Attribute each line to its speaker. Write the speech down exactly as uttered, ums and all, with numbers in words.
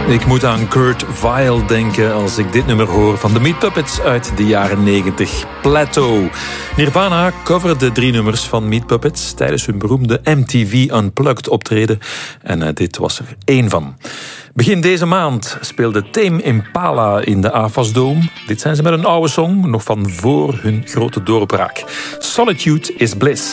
Speaker 1: Ik moet aan Kurt Weill denken als ik dit nummer hoor van de Meat Puppets uit de jaren negentig. Plateau. Nirvana coverde drie nummers van Meat Puppets tijdens hun beroemde M T V Unplugged optreden. En uh, dit was er één van. Begin deze maand speelde Tame Impala in de A F A S Dome. Dit zijn ze met een oude song, nog van voor hun grote doorbraak. Solitude is Bliss.